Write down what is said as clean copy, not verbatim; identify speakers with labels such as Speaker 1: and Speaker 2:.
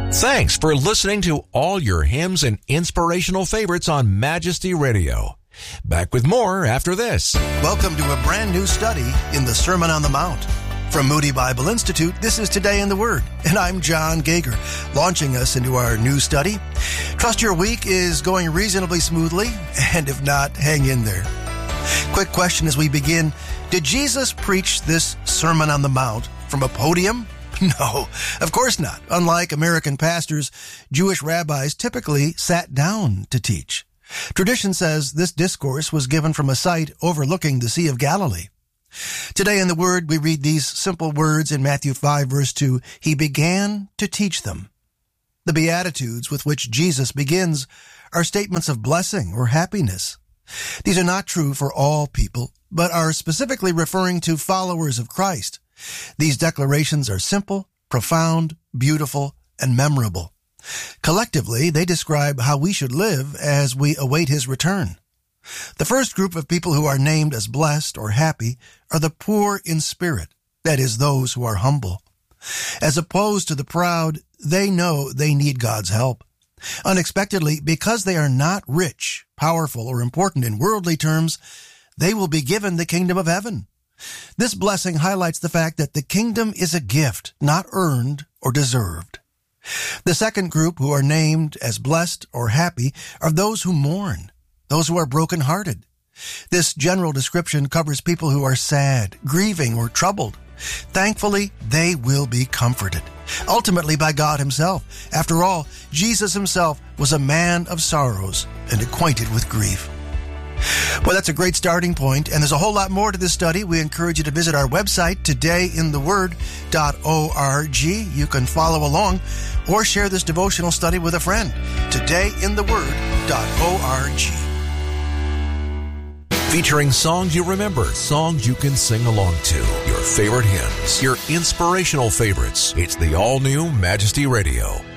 Speaker 1: Thanks for listening to all your hymns and inspirational favorites on Majesty Radio. Back with more after this.
Speaker 2: Welcome to a brand new study in the Sermon on the Mount. From Moody Bible Institute, this is Today in the Word, and I'm John Gager, launching us into our new study. Trust your week is going reasonably smoothly, and if not, hang in there. Quick question as we begin. Did Jesus preach this Sermon on the Mount from a podium? No, of course not. Unlike American pastors, Jewish rabbis typically sat down to teach. Tradition says this discourse was given from a site overlooking the Sea of Galilee. Today in the Word, we read these simple words in Matthew 5, verse 2. He began to teach them. The Beatitudes with which Jesus begins are statements of blessing or happiness. These are not true for all people, but are specifically referring to followers of Christ. These declarations are simple, profound, beautiful, and memorable. Collectively, they describe how we should live as we await His return. The first group of people who are named as blessed or happy are the poor in spirit, that is, those who are humble. As opposed to the proud, they know they need God's help. Unexpectedly, because they are not rich, powerful, or important in worldly terms, they will be given the kingdom of heaven. This blessing highlights the fact that the kingdom is a gift, not earned or deserved. The second group who are named as blessed or happy are those who mourn, those who are brokenhearted. This general description covers people who are sad, grieving, or troubled. Thankfully, they will be comforted, ultimately by God Himself. After all, Jesus Himself was a man of sorrows and acquainted with grief. Well, that's a great starting point, and there's a whole lot more to this study. We encourage you to visit our website, todayintheword.org. You can follow along or share this devotional study with a friend. todayintheword.org.
Speaker 1: Featuring songs you remember, songs you can sing along to, your favorite hymns, your inspirational favorites. It's the all-new Majesty Radio.